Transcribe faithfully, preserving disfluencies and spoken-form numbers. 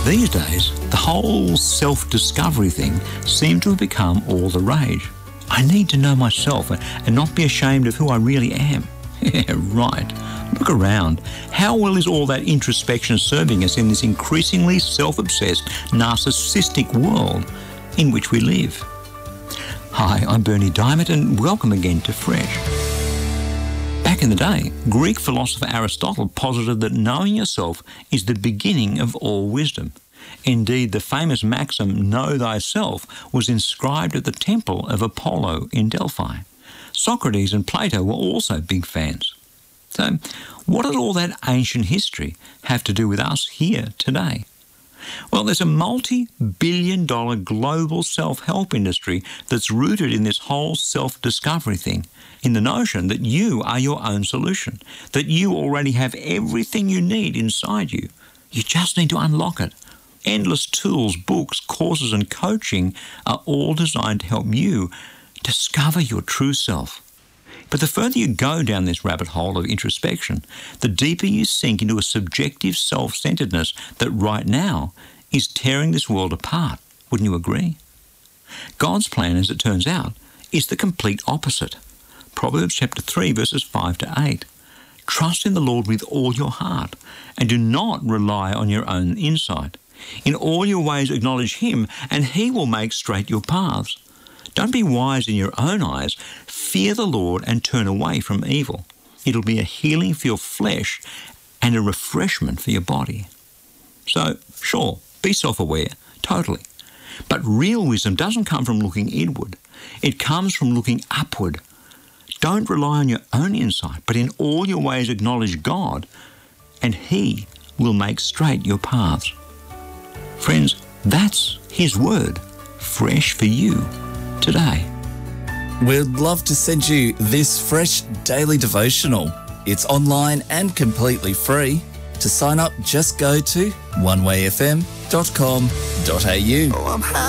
These days, the whole self-discovery thing seems to have become all the rage. I need to know myself and not be ashamed of who I really am. Yeah, right. Look around. How well is all that introspection serving us in this increasingly self-obsessed, narcissistic world in which we live? Hi, I'm Bernie Diamond and welcome again to Fresh. Back in the day, Greek philosopher Aristotle posited that knowing yourself is the beginning of all wisdom. Indeed, the famous maxim, know thyself, was inscribed at the temple of Apollo in Delphi. Socrates and Plato were also big fans. So, what did all that ancient history have to do with us here today? Well, there's a multi-billion dollar global self-help industry that's rooted in this whole self-discovery thing, in the notion that you are your own solution, that you already have everything you need inside you. You just need to unlock it. Endless tools, books, courses and coaching are all designed to help you discover your true self. But the further you go down this rabbit hole of introspection, the deeper you sink into a subjective self-centeredness that right now is tearing this world apart. Wouldn't you agree? God's plan, as it turns out, is the complete opposite. Proverbs chapter three, verses five to eight. Trust in the Lord with all your heart and do not rely on your own insight. In all your ways acknowledge him, and he will make straight your paths. Don't be wise in your own eyes. Fear the Lord and turn away from evil. It'll be a healing for your flesh and a refreshment for your body. So, sure, be self-aware, totally. But real wisdom doesn't come from looking inward. It comes from looking upward. Don't rely on your own insight, but in all your ways acknowledge God, and he will make straight your paths. Friends, that's his word, fresh for you today. We'd love to send you this fresh daily devotional. It's online and completely free. To sign up, just go to one way f m dot com dot a u. Oh, I'm